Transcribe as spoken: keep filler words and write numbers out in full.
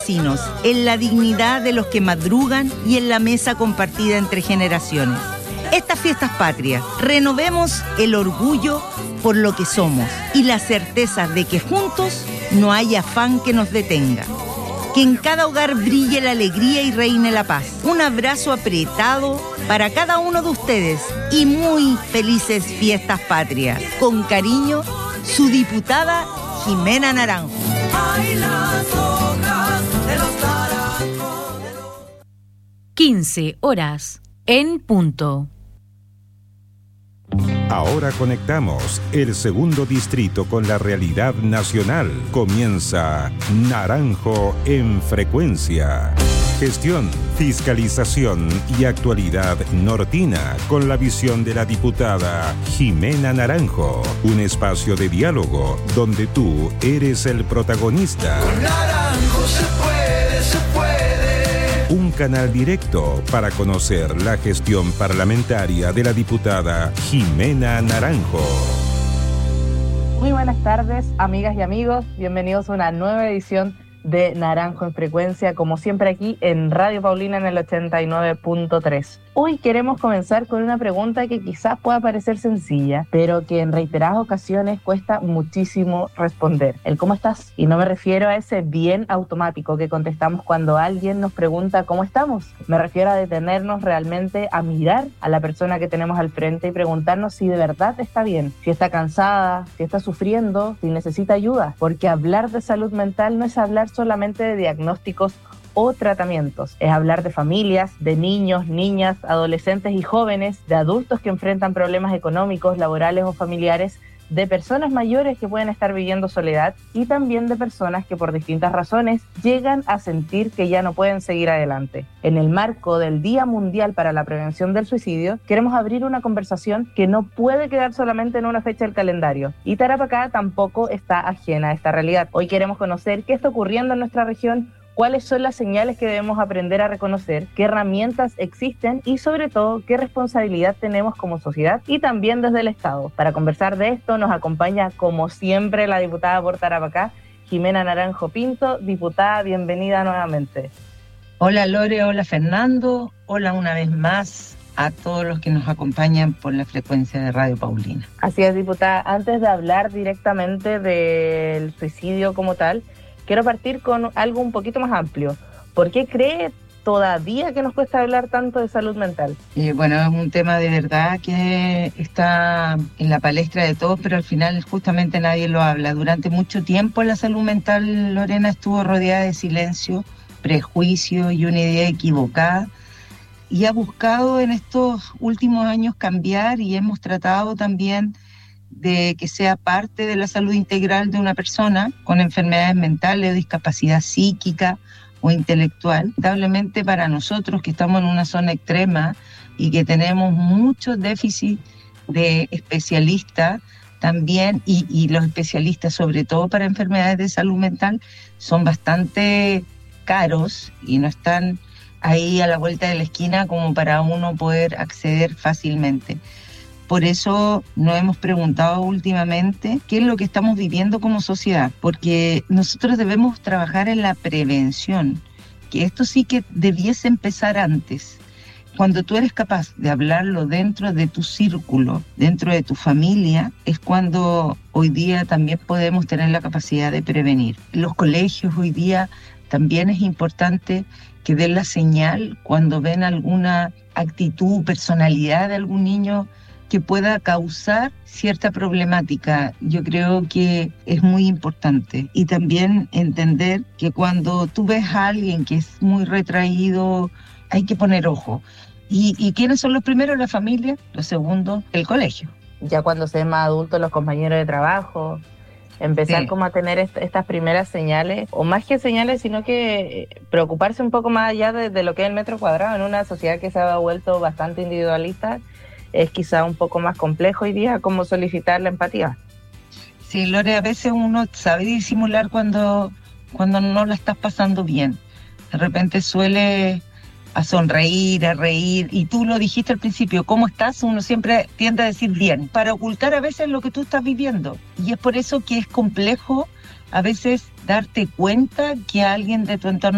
vecinos, en la dignidad de los que madrugan y en la mesa compartida entre generaciones. Estas fiestas patrias, renovemos el orgullo por lo que somos y la certeza de que juntos no hay afán que nos detenga. Que en cada hogar brille la alegría y reine la paz. Un abrazo apretado para cada uno de ustedes y muy felices fiestas patrias. Con cariño, su diputada Jimena Naranjo. quince horas en punto. Ahora conectamos el segundo distrito con la realidad nacional. Comienza Naranjo en Frecuencia. Gestión, fiscalización y actualidad nortina con la visión de la diputada Jimena Naranjo. Un espacio de diálogo donde tú eres el protagonista. Con Naranjo se puede, se puede. Un canal directo para conocer la gestión parlamentaria de la diputada Jimena Naranjo. Muy buenas tardes, amigas y amigos. Bienvenidos a una nueva edición de Naranjo en Frecuencia, como siempre aquí en Radio Paulina en el ochenta y nueve punto tres. Hoy queremos comenzar con una pregunta que quizás pueda parecer sencilla, pero que en reiteradas ocasiones cuesta muchísimo responder. El ¿cómo estás? Y no me refiero a ese bien automático que contestamos cuando alguien nos pregunta ¿cómo estamos? Me refiero a detenernos realmente a mirar a la persona que tenemos al frente y preguntarnos si de verdad está bien, si está cansada, si está sufriendo, si necesita ayuda. Porque hablar de salud mental no es hablar solamente de diagnósticos o tratamientos, es hablar de familias, de niños, niñas, adolescentes y jóvenes, de adultos que enfrentan problemas económicos, laborales o familiares, de personas mayores que pueden estar viviendo soledad y también de personas que por distintas razones llegan a sentir que ya no pueden seguir adelante. En el marco del Día Mundial para la Prevención del Suicidio, queremos abrir una conversación que no puede quedar solamente en una fecha del calendario, y Tarapacá tampoco está ajena a esta realidad. Hoy queremos conocer qué está ocurriendo en nuestra región, cuáles son las señales que debemos aprender a reconocer, qué herramientas existen y sobre todo qué responsabilidad tenemos como sociedad y también desde el Estado. Para conversar de esto nos acompaña como siempre la diputada por Tarapacá, Jimena Naranjo Pinto. Diputada, bienvenida nuevamente. Hola Lore, hola Fernando, hola una vez más a todos los que nos acompañan por la frecuencia de Radio Paulina. Así es, diputada. Antes de hablar directamente del suicidio como tal, quiero partir con algo un poquito más amplio. ¿Por qué cree todavía que nos cuesta hablar tanto de salud mental? Eh, bueno, es un tema de verdad que está en la palestra de todos, pero al final justamente nadie lo habla. Durante mucho tiempo la salud mental, Lorena, estuvo rodeada de silencio, prejuicio y una idea equivocada, y ha buscado en estos últimos años cambiar, y hemos tratado también de que sea parte de la salud integral de una persona con enfermedades mentales o discapacidad psíquica o intelectual. Lamentablemente para nosotros que estamos en una zona extrema y que tenemos muchos déficits de especialistas también, y, y los especialistas sobre todo para enfermedades de salud mental son bastante caros y no están ahí a la vuelta de la esquina como para uno poder acceder fácilmente. Por eso nos hemos preguntado últimamente qué es lo que estamos viviendo como sociedad, porque nosotros debemos trabajar en la prevención, que esto sí que debiese empezar antes. Cuando tú eres capaz de hablarlo dentro de tu círculo, dentro de tu familia, es cuando hoy día también podemos tener la capacidad de prevenir. En los colegios hoy día también es importante que den la señal cuando ven alguna actitud, personalidad de algún niño que pueda causar cierta problemática. Yo creo que es muy importante. Y también entender que cuando tú ves a alguien que es muy retraído, hay que poner ojo. ¿Y, y quiénes son los primeros? La familia. Los segundos, el colegio. Ya cuando se es más adulto, los compañeros de trabajo, empezar sí. como a tener est- estas primeras señales, o más que señales, sino que preocuparse un poco más allá de, de lo que es el metro cuadrado en una sociedad que se ha vuelto bastante individualista. Es quizá un poco más complejo hoy día cómo solicitar la empatía. Sí, Lore, a veces uno sabe disimular cuando, cuando no la estás pasando bien. De repente suele a sonreír, a reír, y tú lo dijiste al principio, ¿cómo estás? Uno siempre tiende a decir bien, para ocultar a veces lo que tú estás viviendo. Y es por eso que es complejo a veces darte cuenta que alguien de tu entorno